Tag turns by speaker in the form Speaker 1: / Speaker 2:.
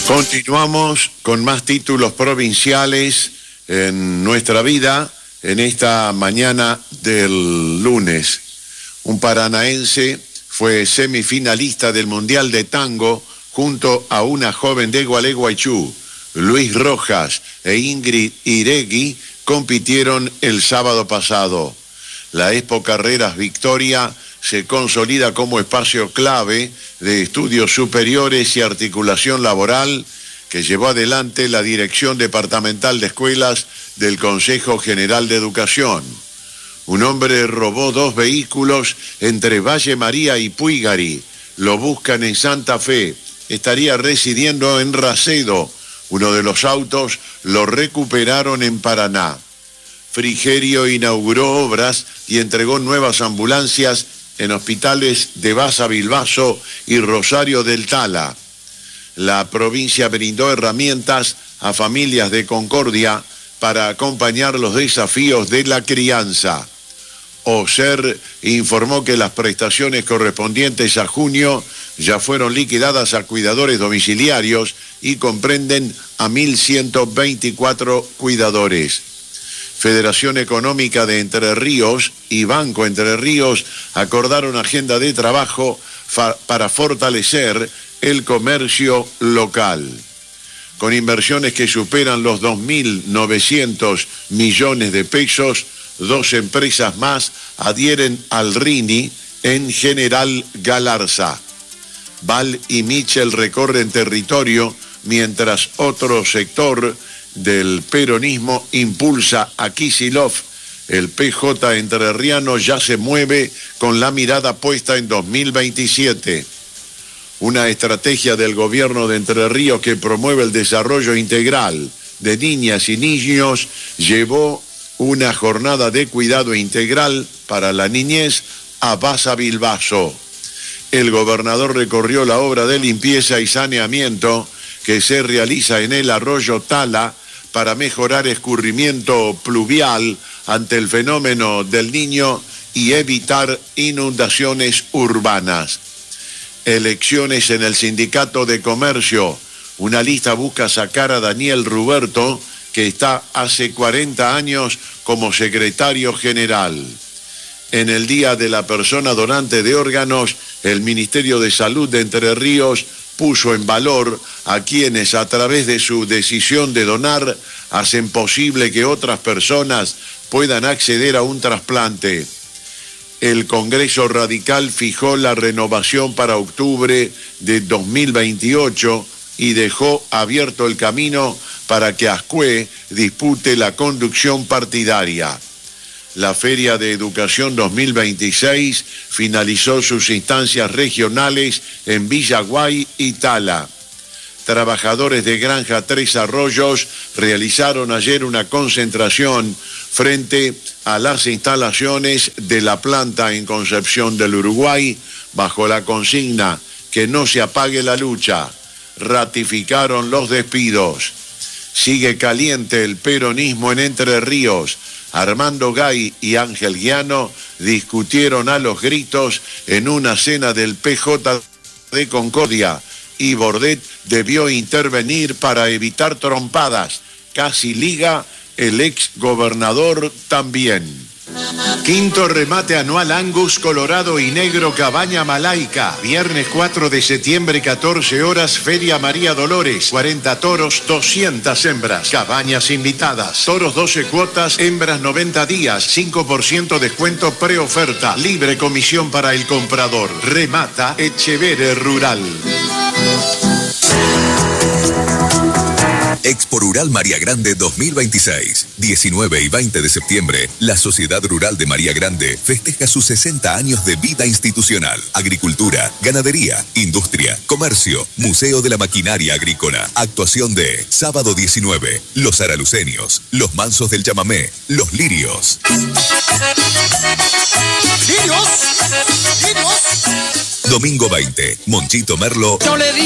Speaker 1: Continuamos con más títulos provinciales en nuestra vida en esta mañana del lunes. Un paranaense fue semifinalista del Mundial de Tango junto a una joven de Gualeguaychú. Luis Rojas e Ingrid Iregui compitieron el sábado pasado. La Expo Carreras Victoria se consolida como espacio clave de estudios superiores y articulación laboral que llevó adelante la Dirección Departamental de Escuelas del Consejo General de Educación. Un hombre robó 2 vehículos entre Valle María y Puigari. Lo buscan en Santa Fe. Estaría residiendo en Racedo. Uno de los autos lo recuperaron en Paraná. Frigerio inauguró obras y entregó nuevas ambulancias en hospitales de Baza Bilbaso y Rosario del Tala. La provincia brindó herramientas a familias de Concordia para acompañar los desafíos de la crianza. OSER informó que las prestaciones correspondientes a junio ya fueron liquidadas a cuidadores domiciliarios y comprenden a 1.124 cuidadores. Federación Económica de Entre Ríos y Banco Entre Ríos acordaron agenda de trabajo para fortalecer el comercio local. Con inversiones que superan los 2.900 millones de pesos, 2 empresas más adhieren al RINI en General Galarza. Val y Michel recorren territorio mientras otro sector del peronismo impulsa a Kicillof. El PJ entrerriano ya se mueve con la mirada puesta en 2027. Una estrategia del gobierno de Entre Ríos que promueve el desarrollo integral de niñas y niños llevó una jornada de cuidado integral para la niñez a Baza Bilbaso. El gobernador recorrió la obra de limpieza y saneamiento que se realiza en el arroyo Tala para mejorar escurrimiento pluvial ante el fenómeno del Niño y evitar inundaciones urbanas. Elecciones en el Sindicato de Comercio. Una lista busca sacar a Daniel Ruberto, que está hace 40 años como secretario general. En el Día de la Persona Donante de Órganos, el Ministerio de Salud de Entre Ríos puso en valor a quienes a través de su decisión de donar hacen posible que otras personas puedan acceder a un trasplante. El Congreso Radical fijó la renovación para octubre de 2028 y dejó abierto el camino para que Ascue dispute la conducción partidaria. La Feria de Educación 2026 finalizó sus instancias regionales en Villaguay y Tala. Trabajadores de Granja Tres Arroyos realizaron ayer una concentración frente a las instalaciones de la planta en Concepción del Uruguay bajo la consigna que no se apague la lucha. Ratificaron los despidos. Sigue caliente el peronismo en Entre Ríos. Armando Gay y Ángel Guiano discutieron a los gritos en una cena del PJ de Concordia y Bordet debió intervenir para evitar trompadas. Casi liga el ex gobernador también. Quinto remate anual Angus, Colorado y Negro Cabaña Malaica. Viernes 4 de septiembre, 14 horas, Feria María Dolores. 40 toros, 200 hembras. Cabañas invitadas. Toros 12 cuotas, hembras 90 días. 5% descuento preoferta. Libre comisión para el comprador. Remata Echevere Rural.
Speaker 2: Expo Rural María Grande 2026. 19 y 20 de septiembre, la Sociedad Rural de María Grande festeja sus 60 años de vida institucional. Agricultura, ganadería, industria, comercio, Museo de la Maquinaria Agrícola. Actuación de sábado 19, Los Araluceños, Los Mansos del Chamamé, Los Lirios.
Speaker 3: ¡Lirios!
Speaker 2: Domingo 20, Monchito Merlo.
Speaker 3: No le di